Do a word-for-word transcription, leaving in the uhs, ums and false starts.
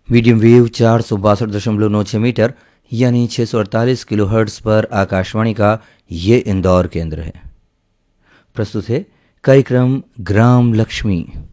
Medium wave चार सौ बासठ दशमलव नौ छः मीटर यानी छः सौ अड़तालीस किलो हर्ट्स पर आकाशवाणी का ये इंदौर केंद्र है। प्रस्तुत है कार्यक्रम ग्राम लक्ष्मी।